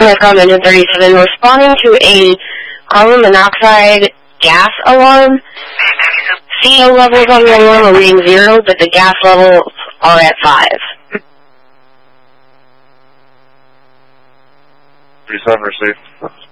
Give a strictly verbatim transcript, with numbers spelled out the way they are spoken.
Rescom Engine thirty-seven, responding to a carbon monoxide gas alarm. C O levels on the alarm are reading zero, but the gas levels are at five. thirty-seven received.